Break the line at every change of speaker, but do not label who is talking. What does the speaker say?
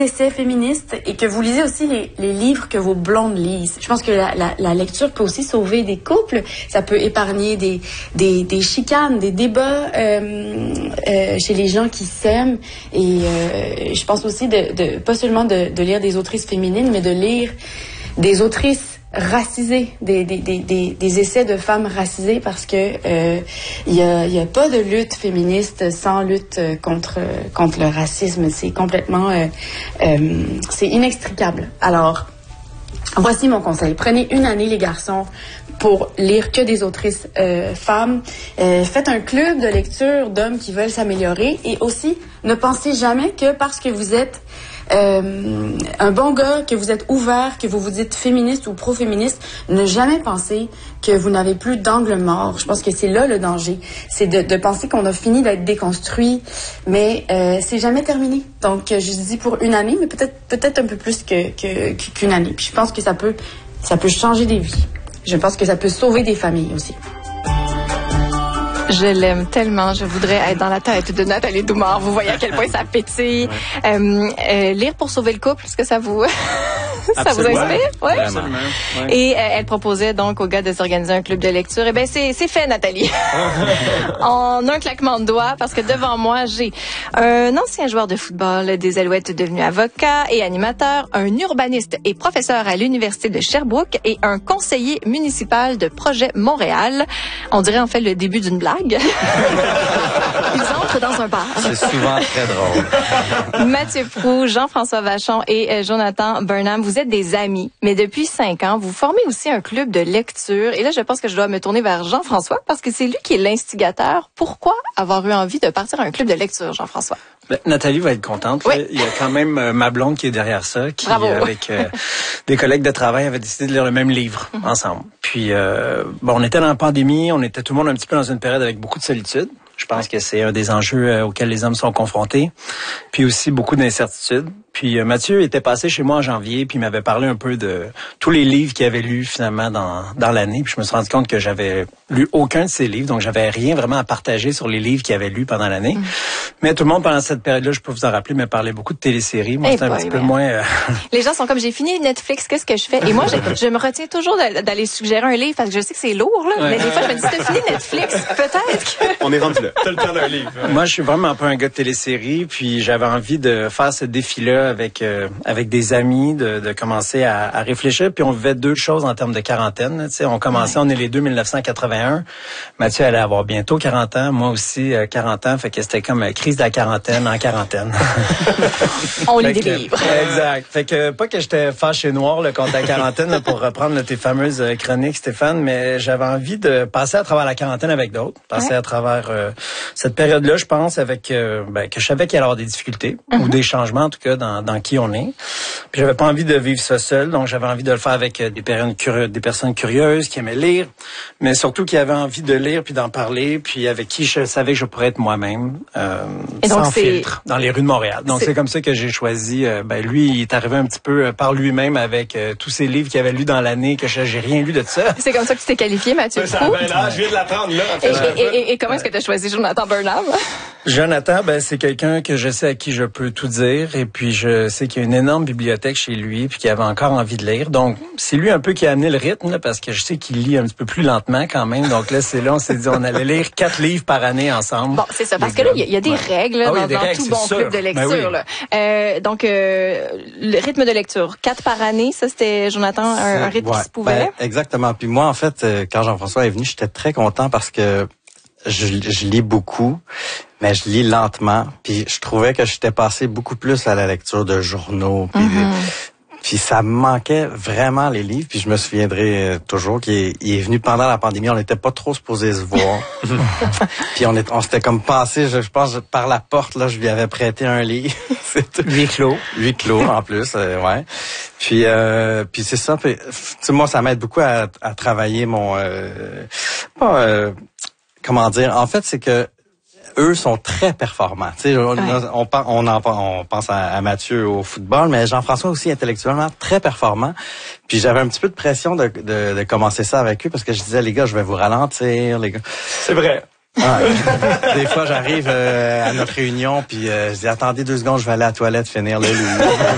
essais féministes et que vous lisez aussi les livres que vos blondes lisent. Je pense que la lecture peut aussi sauver des couples. Ça peut épargner des chicanes, des débats chez les gens qui s'aiment. Et je pense aussi pas seulement de lire des autrices féminines, mais de lire des autrices racisées, des essais de femmes racisées, parce que il y a pas de lutte féministe sans lutte contre le racisme. C'est complètement c'est inextricable. Alors voici mon conseil. Prenez une année, les garçons, pour lire que des autrices femmes. Faites un club de lecture d'hommes qui veulent s'améliorer, et aussi ne pensez jamais que parce que vous êtes un bon gars, que vous êtes ouvert, que vous vous dites féministe ou pro-féministe, ne jamais penser que vous n'avez plus d'angle mort. Je pense que c'est là le danger. C'est de penser qu'on a fini d'être déconstruit, mais c'est jamais terminé. Donc, je dis pour une année, mais peut-être un peu plus qu'une année. Puis je pense que ça peut changer des vies. Je pense que ça peut sauver des familles aussi.
Je l'aime tellement. Je voudrais être dans la tête de Nathalie Doumard. Vous voyez à quel point ça pétille. Ouais. Lire pour sauver le couple, est-ce que ça vous... ça vous inspire? Oui. Absolument. Ouais. Et elle proposait donc aux gars de s'organiser un club de lecture. Eh bien, c'est fait, Nathalie. En un claquement de doigts, parce que devant moi, j'ai un ancien joueur de football des Alouettes devenu avocat et animateur, un urbaniste et professeur à l'Université de Sherbrooke et un conseiller municipal de Projet Montréal. On dirait en fait le début d'une blague. Ils entrent dans un bar.
C'est souvent très drôle.
Mathieu Proulx, Jean-François Vachon et Jonathan Burnham, vous êtes des amis, mais depuis 5 ans, vous formez aussi un club de lecture. Et là, je pense que je dois me tourner vers Jean-François parce que c'est lui qui est l'instigateur. Pourquoi avoir eu envie de partir à un club de lecture, Jean-François?
Ben, Nathalie va être contente.
Oui.
Il y a quand même ma blonde qui est derrière ça, qui avec des collègues de travail avait décidé de lire le même livre ensemble. Puis on était dans la pandémie, on était tout le monde un petit peu dans une période avec beaucoup de solitude. Je pense que c'est un des enjeux auxquels les hommes sont confrontés. Puis aussi beaucoup d'incertitudes. Puis Mathieu était passé chez moi en janvier, puis il m'avait parlé un peu de tous les livres qu'il avait lus finalement dans l'année. Puis je me suis rendu compte que j'avais lu aucun de ses livres, donc j'avais rien vraiment à partager sur les livres qu'il avait lus pendant l'année. Mais tout le monde pendant cette période-là, je peux vous en rappeler, me parlait beaucoup de téléséries. Moi, c'était un petit peu moins...
Les gens sont comme, j'ai fini Netflix, qu'est-ce que je fais? Et moi, je me retiens toujours d'aller suggérer un livre, parce que je sais que c'est lourd, là. Mais des fois, je me dis, t'as fini Netflix, peut-être que...
On est rendu là. T'as le temps d'un livre.
Moi, je suis vraiment pas un gars de téléséries, puis j'avais envie de faire ce défi-là avec des amis, de commencer à réfléchir. Puis on vivait deux choses en termes de quarantaine. Tu sais, on commençait, on est les deux 1981. Mathieu allait avoir bientôt 40 ans, moi aussi 40 ans. Fait que c'était comme crise de la quarantaine en quarantaine.
On lit des livres.
Exact. Fait que pas que j'étais fâché noir là, contre la quarantaine, là, pour reprendre tes fameuses chroniques, Stéphane, mais j'avais envie de passer à travers la quarantaine avec d'autres, passer à travers cette période-là, je pense, avec que je savais qu'il allait y avoir des difficultés ou des changements, en tout cas, dans qui on est. Puis j'avais pas envie de vivre ça seul, donc j'avais envie de le faire avec des personnes curieuses qui aimaient lire, mais surtout qui avaient envie de lire puis d'en parler, puis avec qui je savais que je pourrais être moi-même, sans filtre, dans les rues de Montréal. Donc c'est comme ça que j'ai choisi. Lui, il est arrivé un petit peu par lui-même avec tous ses livres qu'il avait lus dans l'année, que j'ai rien lu de ça.
C'est comme ça que tu t'es qualifié, Mathieu Proulx.
Je viens de l'apprendre là.
Et comment est-ce que tu as choisi Jonathan Burnham?
Jonathan, c'est quelqu'un que je sais à qui je peux tout dire, et puis je sais qu'il y a une énorme bibliothèque chez lui, puis qu'il avait encore envie de lire. Donc, c'est lui un peu qui a amené le rythme, là, parce que je sais qu'il lit un petit peu plus lentement quand même. Donc là, on s'est dit, on allait lire 4 livres par année ensemble.
Bon, c'est ça, parce que là, il y a des règles dans tout bon club de lecture. Là. Donc, le rythme de lecture, 4 par année, ça, c'était, Jonathan, un rythme qui se pouvait?
Exactement. Puis moi, en fait, quand Jean-François est venu, j'étais très content parce que je lis beaucoup, mais je lis lentement. Puis je trouvais que j'étais passé beaucoup plus à la lecture de journaux. Puis ça me manquait vraiment, les livres. Puis je me souviendrai toujours qu'il est venu pendant la pandémie. On n'était pas trop supposés se voir. Puis on s'était comme passé, je pense, par la porte. Là, je lui avais prêté un livre.
Huis clos.
Huis clos, en plus, ouais. Puis c'est ça. Puis, moi, ça m'aide beaucoup à travailler mon... comment dire? En fait, c'est que eux sont très performants. Tu sais, on pense à Mathieu au football, mais Jean-François aussi intellectuellement très performant. Puis j'avais un petit peu de pression de commencer ça avec eux parce que je disais, les gars, je vais vous ralentir, les gars.
C'est vrai.
Des fois, j'arrive à notre réunion, puis je dis, attendez 2 secondes, je vais aller à la toilette finir le livre.